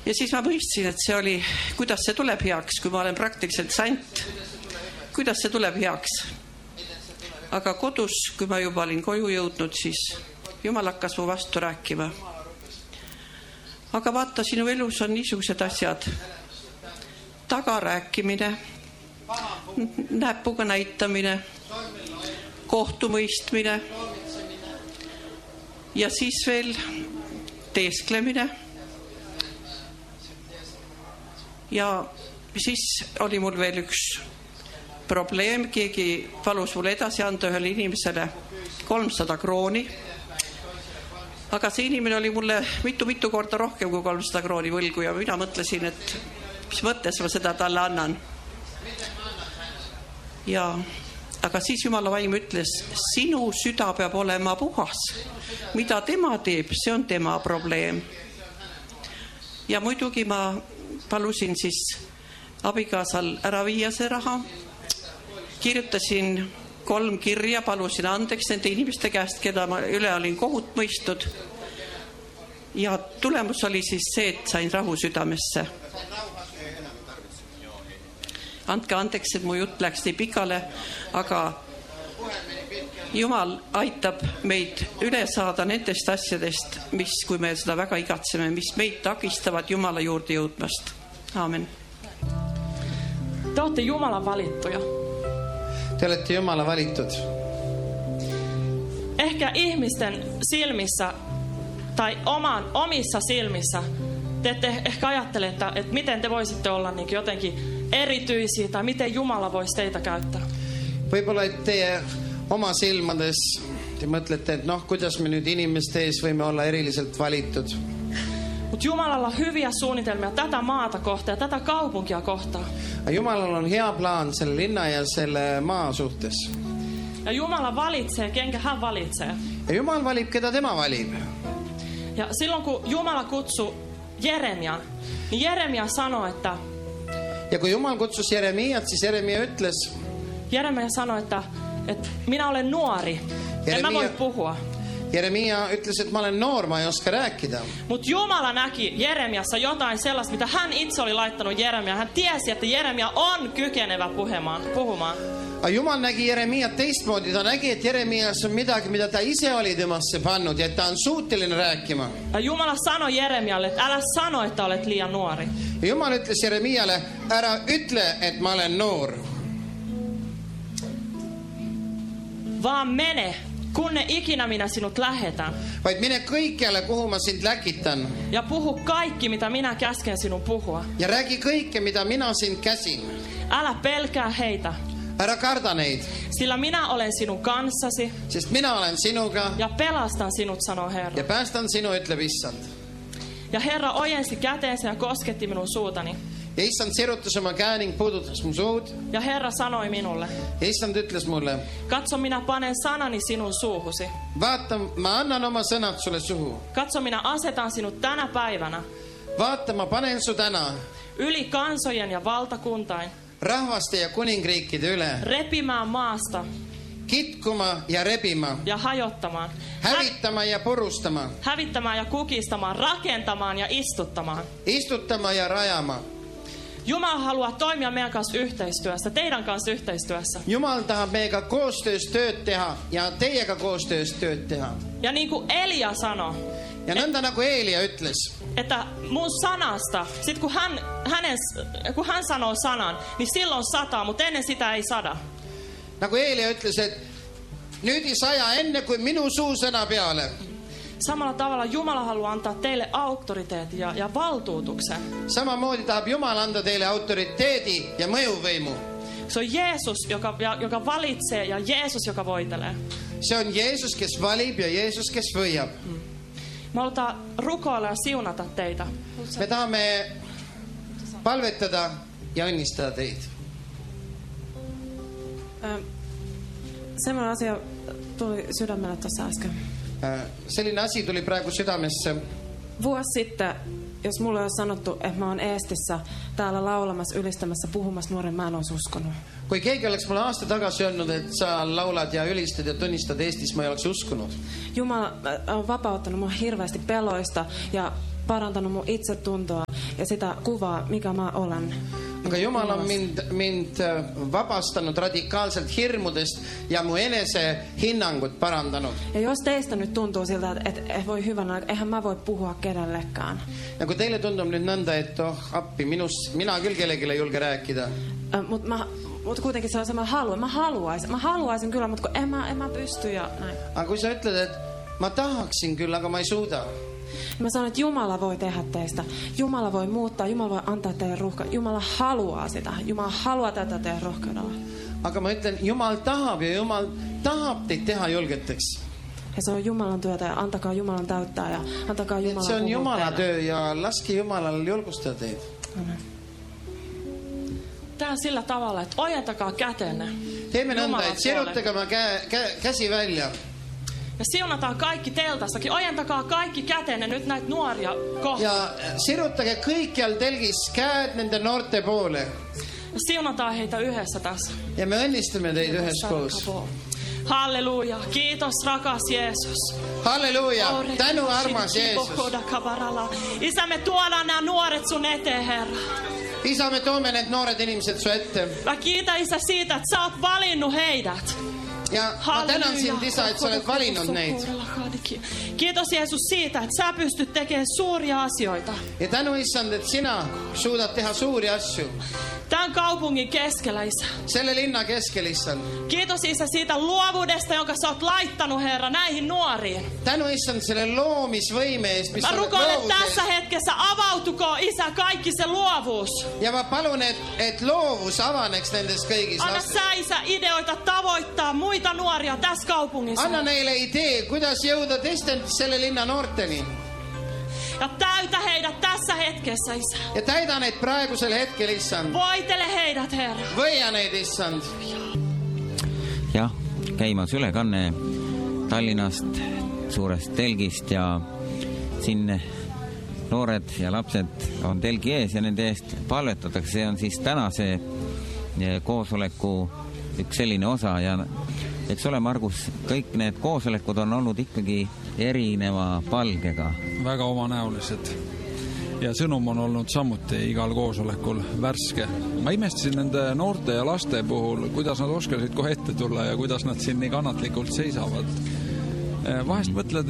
Ja siis ma mõistsin, et see oli, kuidas see tuleb heaks, kui ma olen praktiliselt sant. Kuidas see tuleb heaks. Aga kodus, kui ma juba olin koju jõudnud, siis Jumal hakkas mu vastu rääkima. Aga vaata, sinu elus on niisugused asjad. Tagarääkimine, näpuga näitamine, kohtumõistmine ja siis veel teesklemine. Ja siis oli mul veel üks probleem. Keegi palus mulle edasi anda ühele inimesele 300 krooni. Aga see inimene oli mulle mitu korda rohkem kui 300 krooni võlgu ja mina mõtlesin, et mis mõttes ma seda talle annan. Aga siis Jumala vaim ütles, sinu süda peab olema puhas. Mida tema teeb, see on tema probleem. Ja muidugi ma palusin siis abikaasal ära viia see raha. Kirjutasin 3 kirja, palusin andeks nende inimeste käest, keda ma üle olin kohut mõistnud. Ja tulemus oli siis see, et sain rahu südamesse. Andke andeks, et mu jutt läks nii pikale, aga Jumal aitab meid üle saada nendest asjadest, mis, kui me seda väga igatseme, mis meid takistavad Jumala juurde jõudmast. Aamen. Te olette Jumala valittuja. Te olette Jumala valitud. Ehkä ihmisten silmissä tai omissa silmissä te ette ehkä ajattele, että miten te voisitte olla niin jotenkin erityisiä tai miten Jumala voisi teitä käyttää. Võib-olla, et teie oma silmades te mõtlete, et kuidas me nüüd inimeste ees võime olla eriliselt valitud. Mutta Jumalalla on hyviä suunnitelmia tätä maata kohtaan ja tätä kaupunkia kohtaan. Jumalalla on hea plaan selle linna ja selle maa suhtes. Ja Jumala valitsee, kenkä hän valitsee. Ja Jumal valib, keda tema valib. Ja silloin kun Jumala kutsui Jeremian, niin Jeremia sanoi, että... Ja kun Jumal kutsus Jeremiat, siis Jeremia ütles... Jeremia sanoi, että minä olen nuori, en mä voi puhua. Jeremia ütles, että mä olen noor, mä ei oska rääkida. Mutta Jumala näki Jeremiassa jotain sellaista, mitä hän itse oli laittanut Jeremiaan. Hän tiesi, että Jeremia on kykenevä puhumaan. Jumal nägi Jeremiat teistmoodi. Ta nägi, että Jeremias on midagi, mitä ta ise oli temasse pannut ja että ta on suuteline rääkima. Ja Jumala sanoi Jeremialle, että älä sano, että olet liian nuori. Ja Jumal ütles Jeremialle, ära ütle, että mä olen noor. Vaan mene, kunne ikinä minä sinut lähetän. Vaid mene kõikjale, kuhu ma sind läkitan. Ja puhu kaikki, mitä minä käsken sinun puhua. Ja räägi kõike, mitä minä sind käsin. Älä pelkää heitä. Ära karda neid. Sillä minä olen sinun kanssasi. Sest minä olen sinuga. Ja pelastan sinut, sanoo Herra. Ja päästan sinu, ütleb Issand. Ja Herra ojensi käteensä ja kosketti minun suutani. Ja Issand sirutas oma käe ning puudutas mu suud. Ja Herra sanoi minulle. Ja Issand ütles mulle. Katso, minä panen sanani sinun suuhusi. Vaata, ma annan oma sõnad sulle suhu. Katso, minä asetan sinut tänä päivänä. Vaata, ma panen su täna. Yli kansojen ja valtakuntain. Rahvaste ja kuningriikide üle. Repimään maasta. Kitkuma ja rebima. Ja hajottamaan. Hävittämään ja purustamaan. Hävittämään ja kukistamaan. Rakentamaan ja istuttamaan. Istuttamaan ja rajamaan. Jumala haluaa toimia meidän kanssa yhteistyössä, teidän kanssa yhteistyössä. Jumal tahab meiega koostöös tööd teha ja teiega koostöös tööd teha. Ja niin kuin Elia sanoi. Ja nõnda nagu Elia ütles. Että mun sanasta, sit kun hän sanoo sanan, niin silloin sataa, mutta ennen sitä ei sada. Nagu Elia ütles, et nüüd ei saja enne kuin minu suu sõna peale. Samalla tavalla Jumala haluaa antaa teille auktoriteetin ja valtuutuksen. Samamoodi tahab Jumal anda teille autoriteedi ja mõjuvõimu. Se on Jeesus, joka valitsee ja Jeesus, joka voitelee. Se on Jeesus, kes valib ja Jeesus, kes võidab. Me halutaan rukoilla ja siunata teitä. Me tahame palvetada ja õnnistada teid. Semmoinen asia tuli sydämelle tuossa äsken. Selline asi tuli praegu sydämesse. Vuosi sitten, jos mulle olisi sanottu, että mä oon Eestissä täällä laulamassa, ylistämässä, puhumassa nuoren, mä en olisi uskonut. Kui keegi oleks mulle aasta tagasi öelnud, et sa laulad ja ülistad ja tunnistad Eestis, ma ei oleks uskunut. Jumala on vapauttanut mua hirveästi peloista ja parantanut mun itsetuntoa ja sitä kuvaa, mikä mä olen. Aga Jumal on mind vabastanud radikaalselt hirmudest ja mu enese hinnangut parandanud. Ja jos teistä nyt tuntuu siltä, että voi hyvänä, eihän mä voi puhua kenellekään. Ja kun teille tundub nüüd nõnda, et appi, mina küll kellegile ei julge rääkida. Mutta kuitenkin se on semmoinen halu. Mä haluaisin kyllä, mutta en mä pysty ja näin. Aga kui sa ütled, et ma tahaksin kyllä, aga ma ei suuda. Mä sanon, että Jumala voi tehdä teistä. Jumala voi muuttaa. Jumala voi antaa teille rohkeutta. Jumala haluaa sitä. Jumala haluaa tätä teidän rohkeudella. Aga ma ütlen, Jumal tahab ja Jumal tahab teid teha julgeteks. Ja se on Jumalan työtä ja antakaa Jumalan täyttää ja antakaa Jumalan Se on puhua Jumala teille. töö ja laske Jumalal julgustada teid. Tää on sillä tavalla, että ojentakaa kätenne. Teemme nõnda, Jumalan et sirutage oma käsi välja. Ja siunataan kaikki teltassakin. Ojentakaa kaikki kätenne nyt näitä nuoria kohtaan. Ja sirutage kõikjal telgis käed nende noorte poole. Ja siunataan heitä yhdessä tässä. Ja me õnnistame teid üheskoos. Halleluja. Kiitos rakas Jeesus. Halleluja. Tänu armas Jeesus. Isä, me tuodaan nämä nuoret sun eteen, Herra. Isa, me toome need noored inimesed su ette. Mä kiitän Isä siitä, että sä oot valinnut heidät. Ja ma tänan sind, Isa, et sa oled valinud neid. Kiitos Jeesus siitä, että sä pystyt tekemään suuria asioita. Ja tänu issand, et sina suudad teha suuri asju. Tämän kaupungin keskellä, Isä. Selle linna keskel, issand. Kiitos Isä siitä luovuudesta, jonka sä oot laittanut, Herra, näihin nuoriin. Tänu issand selle loomisvõime eest, mis Mä sa oled rukoilen loovus tässä eest. hetkessä, avautuko Isä kaikki se luovuus. Ja ma palun, et loovus avaneks nendes kõigis Anna lastes. sä Isä ideoita tavoittaa muita nuoria tässä kaupungissa. Anna neile idee, kuidas jõuda teiste selle linna noorteni. Ja täytä heidät tässä hetkessä, Isä. Ja täida neid praegusel hetkel, issand. Voitele heidät, Herra. Võia neid, issand. Jah, käimas ülekanne Tallinnast, suurest telgist ja siin noored ja lapsed on telgi ees ja nende eest palvetatakse. See on siis tänase koosoleku üks selline osa ja eks ole, Margus, kõik need koosolekud on olnud ikkagi erineva palgega. Väga omanäolised. Ja sõnum on olnud samuti igal koosolekul värske. Ma imestasin nende noorte ja laste puhul, kuidas nad oskasid kohe ette tulla ja kuidas nad siin nii kannatlikult seisavad. Vahest mõtled,